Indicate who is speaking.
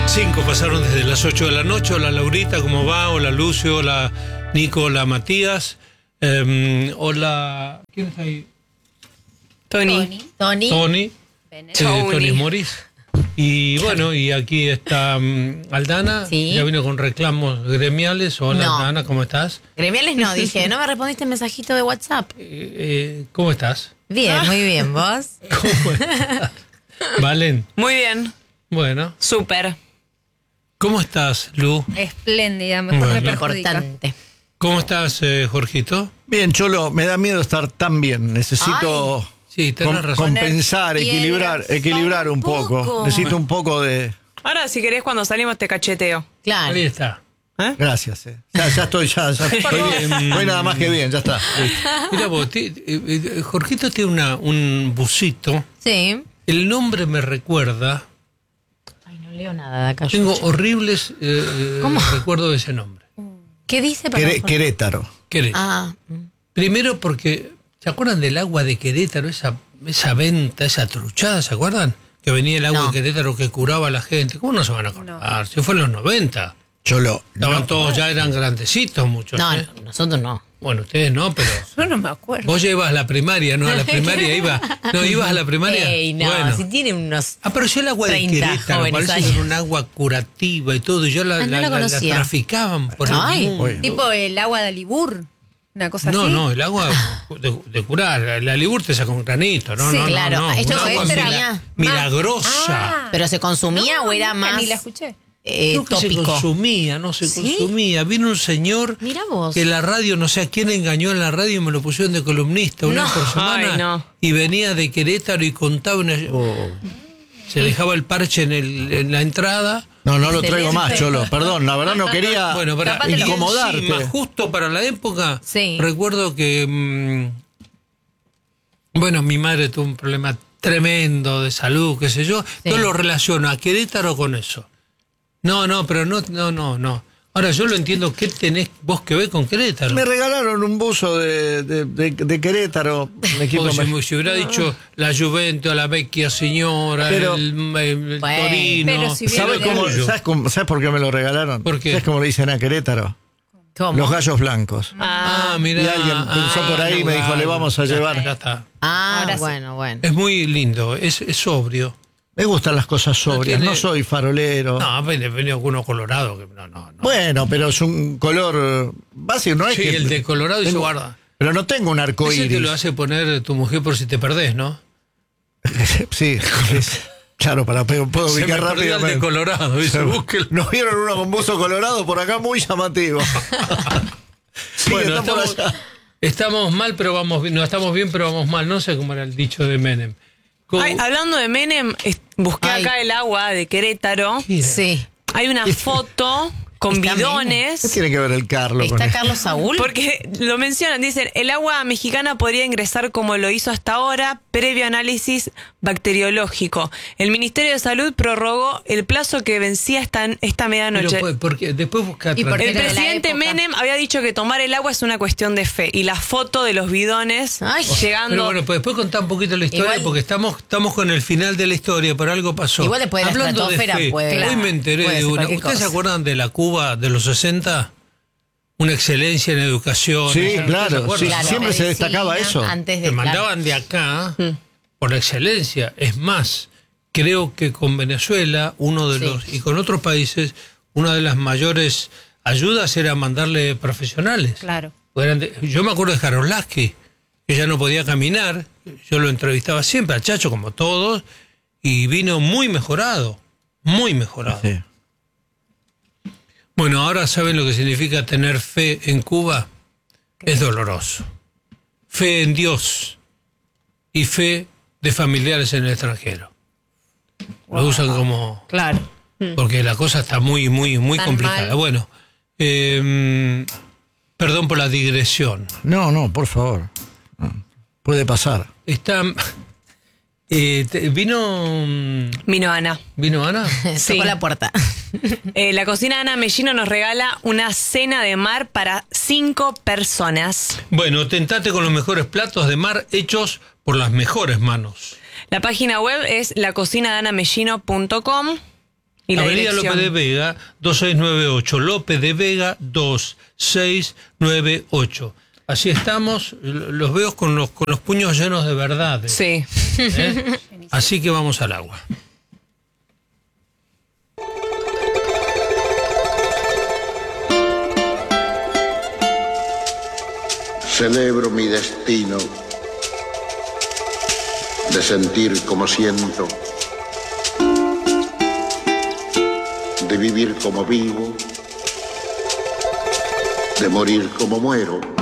Speaker 1: 5 pasaron desde las 8 de la noche. Hola Laurita, ¿cómo va? Hola Lucio, hola Nico, hola Matías. Hola... ¿Quién está ahí?
Speaker 2: Tony.
Speaker 1: Tony Morris. Y bueno, y aquí está Aldana,
Speaker 2: Sí.
Speaker 1: ya vino con reclamos gremiales. Hola
Speaker 2: No.
Speaker 1: Aldana, ¿cómo estás?
Speaker 2: Gremiales no, dije, no me respondiste el mensajito de WhatsApp.
Speaker 1: ¿Cómo estás?
Speaker 2: Bien, muy bien, ¿vos?
Speaker 1: ¿Cómo estás? Valen,
Speaker 3: Muy bien,
Speaker 1: bueno.
Speaker 3: súper.
Speaker 1: ¿Cómo estás, Lu?
Speaker 4: Espléndida, mejor
Speaker 1: Bueno.
Speaker 4: me perjudica.
Speaker 2: Importante.
Speaker 1: ¿Cómo estás, Jorgito?
Speaker 5: Bien, Cholo, me da miedo estar tan bien. Necesito
Speaker 1: Sí, tenés razón.
Speaker 5: compensar,
Speaker 4: Piedras.
Speaker 5: equilibrar un poco. Necesito un poco de...
Speaker 3: Ahora, si querés, cuando salimos te cacheteo.
Speaker 2: Claro.
Speaker 1: Ahí está.
Speaker 5: Gracias. Ya estoy bien. No hay nada más que bien, ya está.
Speaker 1: Mira vos, Jorgito tiene un busito.
Speaker 2: Sí.
Speaker 1: El nombre me recuerda.
Speaker 2: Ay, no leo nada de acá.
Speaker 1: Tengo
Speaker 2: Yuyo.
Speaker 1: horribles
Speaker 2: ¿Cómo?
Speaker 1: recuerdos de ese nombre.
Speaker 2: ¿Qué dice? Perdón,
Speaker 5: Querétaro.
Speaker 1: Querétaro.
Speaker 2: Ah,
Speaker 1: Primero porque, ¿se acuerdan del agua de Querétaro? Esa venta, esa truchada, ¿se acuerdan? Que venía el agua
Speaker 2: No.
Speaker 1: de Querétaro que curaba a la gente. ¿Cómo no se van a acordar? Si fue en los 90.
Speaker 5: Cholo,
Speaker 1: Estaban todos, ya eran grandecitos muchos.
Speaker 2: no,
Speaker 1: ¿eh?
Speaker 2: no, nosotros no.
Speaker 1: Bueno, ustedes no, pero...
Speaker 4: Yo no me acuerdo.
Speaker 1: Vos ya ibas a la primaria, ¿no? A la primaria ibas a la primaria.
Speaker 2: Ey, no,
Speaker 1: Bueno.
Speaker 2: si tiene unos...
Speaker 1: Apareció el agua de
Speaker 2: 30
Speaker 1: Querétaro,
Speaker 2: jóvenes
Speaker 1: parece
Speaker 2: años.
Speaker 1: que era un agua curativa y todo. Y yo
Speaker 2: no la conocía.
Speaker 1: traficaban por
Speaker 2: Ay.
Speaker 1: el mundo.
Speaker 4: Tipo el agua de Alibur, una cosa
Speaker 1: No,
Speaker 4: así.
Speaker 1: no, el agua de curar. La Alibur te saca un granito, ¿no?
Speaker 2: Sí,
Speaker 1: no,
Speaker 2: claro.
Speaker 1: no,
Speaker 2: Esto
Speaker 1: un agua
Speaker 2: esta era-
Speaker 1: milagrosa.
Speaker 4: Ah.
Speaker 2: ¿Pero se consumía o era
Speaker 4: nunca
Speaker 2: más
Speaker 4: ni la escuché.
Speaker 1: Creo que se
Speaker 2: tópico?
Speaker 1: consumía, no se
Speaker 2: ¿Sí?
Speaker 1: consumía. Vino un señor
Speaker 2: Mira vos.
Speaker 1: que la radio, no sé a quién engañó en la radio y me lo pusieron de columnista una
Speaker 2: No.
Speaker 1: por semana.
Speaker 3: Ay, no.
Speaker 1: Y venía de Querétaro y contaba una... Se dejaba el parche en la entrada.
Speaker 5: no lo traigo
Speaker 2: Excelente.
Speaker 5: más, Cholo. Perdón, la verdad no quería
Speaker 1: Bueno, para
Speaker 4: Tapátelo.
Speaker 5: incomodarte.
Speaker 1: encima, justo para la época,
Speaker 2: Sí.
Speaker 1: recuerdo que, bueno, mi madre tuvo un problema tremendo de salud, qué sé yo.
Speaker 2: Sí.
Speaker 1: Yo lo relaciono a Querétaro con eso. No, pero no. Ahora yo lo entiendo. ¿Qué tenés vos que ver con Querétaro?
Speaker 5: Me regalaron un buzo de Querétaro. Un equipo
Speaker 1: Porque si hubiera dicho la Juventus, la Vecchia Signora,
Speaker 5: Pero-
Speaker 1: el
Speaker 2: Bueno,
Speaker 1: Torino.
Speaker 4: pero si viene
Speaker 5: ¿Sabes
Speaker 4: de
Speaker 5: ¿Sabes por qué me lo regalaron?
Speaker 1: ¿Por qué?
Speaker 5: ¿Sabes cómo le dicen a Querétaro?
Speaker 2: ¿Cómo?
Speaker 5: Los gallos blancos.
Speaker 1: Ah, mira.
Speaker 5: Y alguien pensó por ahí y me dijo, le vamos a llevar.
Speaker 1: Ya está.
Speaker 2: Ah,
Speaker 4: Ahora sí.
Speaker 2: bueno.
Speaker 1: Es muy lindo, es sobrio.
Speaker 5: Me gustan las cosas sobrias,
Speaker 1: tiene-
Speaker 5: no soy farolero.
Speaker 1: No, venía uno colorado. Que no.
Speaker 5: Bueno, pero es un color básico, no es
Speaker 1: Sí,
Speaker 5: que...
Speaker 1: el de colorado y se
Speaker 5: tengo-
Speaker 1: guarda.
Speaker 5: Pero no tengo un arco
Speaker 1: Ese te lo
Speaker 5: iris.
Speaker 1: hace poner tu mujer por si te perdés, ¿no?
Speaker 5: Sí, claro, puedo
Speaker 1: Se me
Speaker 5: ubicar
Speaker 1: perdió el de
Speaker 5: rápidamente.
Speaker 1: colorado, dice, búsquelo.
Speaker 5: Nos vieron uno con buzo colorado por acá muy llamativo. Sí,
Speaker 1: Bueno,
Speaker 5: está por allá.
Speaker 1: estamos mal, pero vamos bien. No, estamos bien, pero vamos mal. No sé cómo era el dicho de Menem.
Speaker 3: Ay, hablando de Menem, busqué
Speaker 2: Ay.
Speaker 3: acá el agua de Querétaro.
Speaker 1: Mira.
Speaker 2: Sí.
Speaker 3: Hay una foto con
Speaker 2: Está
Speaker 5: ¿Qué
Speaker 3: bidones.
Speaker 5: tiene que ver el Carlos con
Speaker 2: ¿Está
Speaker 5: esto?
Speaker 2: Carlos Saúl?
Speaker 3: Porque lo mencionan, dicen, el agua mexicana podría ingresar como lo hizo hasta ahora, previo análisis bacteriológico. El Ministerio de Salud prorrogó el plazo que vencía esta medianoche.
Speaker 1: Pero, porque después busca
Speaker 4: ¿Y por qué
Speaker 3: El
Speaker 4: era de la
Speaker 3: presidente
Speaker 4: época?
Speaker 3: Menem había dicho que tomar el agua es una cuestión de fe. Y la foto de los bidones
Speaker 2: Ay.
Speaker 3: llegando...
Speaker 1: Pero bueno, pues después contá un poquito la historia,
Speaker 2: Igual-
Speaker 1: porque estamos con el final de la historia, pero algo pasó.
Speaker 2: Igual después de la
Speaker 1: Hablando
Speaker 2: estratosfera
Speaker 1: fe,
Speaker 2: puede-
Speaker 1: hoy me enteré
Speaker 2: puede
Speaker 1: de
Speaker 2: ser
Speaker 1: una.
Speaker 2: cualquier
Speaker 1: ¿Ustedes se
Speaker 2: cosa.
Speaker 1: acuerdan de la Cuba de los 60? Una excelencia en educación.
Speaker 5: Sí,
Speaker 1: ¿Ustedes se
Speaker 5: claro,
Speaker 1: acuerdan?
Speaker 5: sí,
Speaker 2: Claro,
Speaker 5: siempre se
Speaker 2: medicina,
Speaker 5: destacaba eso.
Speaker 2: Antes de,
Speaker 1: Te
Speaker 2: claro.
Speaker 1: mandaban de acá por la excelencia. Es más, creo que con Venezuela, y con otros países, una de las mayores ayudas era mandarle profesionales.
Speaker 4: Claro.
Speaker 1: Yo me acuerdo de Jaroslavski, que ya no podía caminar. Yo lo entrevistaba siempre, al Chacho, como todos, y vino muy mejorado. Muy mejorado.
Speaker 5: Sí.
Speaker 1: Bueno, ahora saben lo que significa tener fe en Cuba. Es doloroso. Fe en Dios y fe de familiares en el extranjero. Lo usan como...
Speaker 4: Claro.
Speaker 1: Porque la cosa está muy
Speaker 4: Tan
Speaker 1: complicada.
Speaker 4: mal.
Speaker 1: Bueno, perdón por la digresión.
Speaker 5: No, por favor. No, puede pasar.
Speaker 1: Está... ¿Vino
Speaker 3: Ana.
Speaker 1: Ana?
Speaker 3: Sí.
Speaker 2: Tocó la puerta.
Speaker 3: La cocina Ana Mellino nos regala una cena de mar para 5 personas.
Speaker 1: Bueno, tentate con los mejores platos de mar hechos por las mejores manos.
Speaker 3: La página web es lacocinadanamellino.com Y la
Speaker 1: Avenida
Speaker 3: dirección.
Speaker 1: López de Vega, 2698. López de Vega, 2698. Así estamos, los veo con los puños llenos de verdades.
Speaker 3: Sí.
Speaker 1: ¿eh? Así que vamos al agua.
Speaker 6: Celebro mi destino de sentir como siento, de vivir como vivo, de morir como muero.